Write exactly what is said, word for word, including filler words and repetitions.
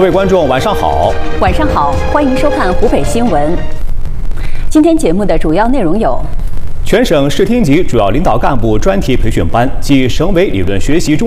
各位观众，晚上好！ 晚上好，欢迎收看湖北新闻。今天节目的主要内容有： 全省市厅级主要领导干部专题培训班暨省委理论学习中